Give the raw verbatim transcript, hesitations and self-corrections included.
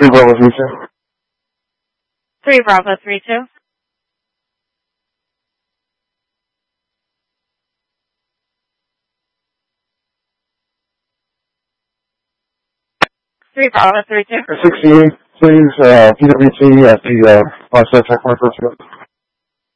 three Bravo three two. three Bravo three two. three Bravo three two. sixty-eight, please, uh, P W T at the, uh, West Check Mark.